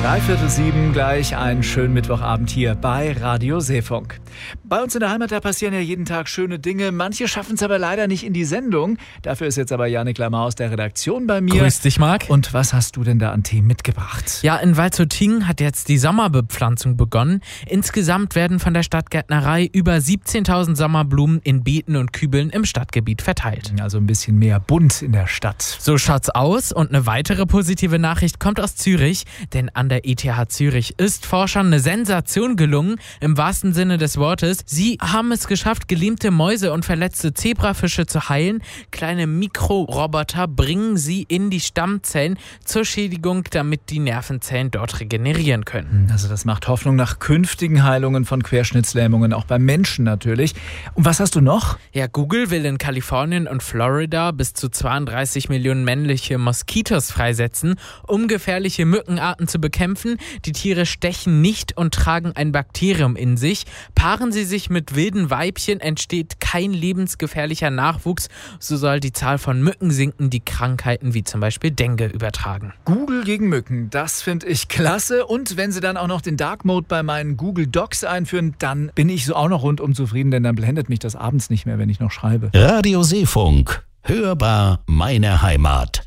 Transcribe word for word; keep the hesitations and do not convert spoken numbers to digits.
Dreiviertel sieben gleich, einen schönen Mittwochabend hier bei Radio Seefunk. Bei uns in der Heimat, da passieren ja jeden Tag schöne Dinge. Manche schaffen es aber leider nicht in die Sendung. Dafür ist jetzt aber Janik Lamar aus der Redaktion bei mir. Grüß dich, Marc. Und was hast du denn da an Themen mitgebracht? Ja, in Walzurtingen hat jetzt die Sommerbepflanzung begonnen. Insgesamt werden von der Stadtgärtnerei über siebzehntausend Sommerblumen in Beeten und Kübeln im Stadtgebiet verteilt. Also ein bisschen mehr bunt in der Stadt. So schaut's aus. Und eine weitere positive Nachricht kommt aus Zürich. Denn an der E T H Zürich ist Forschern eine Sensation gelungen, im wahrsten Sinne des Wortes. Sie haben es geschafft, gelähmte Mäuse und verletzte Zebrafische zu heilen. Kleine Mikroroboter bringen sie in die Stammzellen zur Schädigung, damit die Nervenzellen dort regenerieren können. Also das macht Hoffnung nach künftigen Heilungen von Querschnittslähmungen, auch beim Menschen natürlich. Und was hast du noch? Ja, Google will in Kalifornien und Florida bis zu zweiunddreißig Millionen männliche Moskitos freisetzen, um gefährliche Mückenarten zu bekämpfen. Die Tiere stechen nicht und tragen ein Bakterium in sich. Paaren sie sich mit wilden Weibchen, entsteht kein lebensgefährlicher Nachwuchs. So soll die Zahl von Mücken sinken, die Krankheiten wie zum Beispiel Dengue übertragen. Google gegen Mücken, das finde ich klasse. Und wenn sie dann auch noch den Dark Mode bei meinen Google Docs einführen, dann bin ich so auch noch rundum zufrieden, denn dann blendet mich das abends nicht mehr, wenn ich noch schreibe. Radio Seefunk. Hörbar meine Heimat.